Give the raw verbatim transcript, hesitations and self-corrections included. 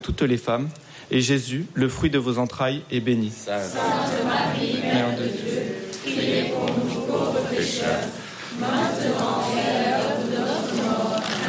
toutes les femmes, et Jésus, le fruit de vos entrailles, est béni. Sainte Marie, Mère de Dieu, priez pour nous pauvres pécheurs, maintenant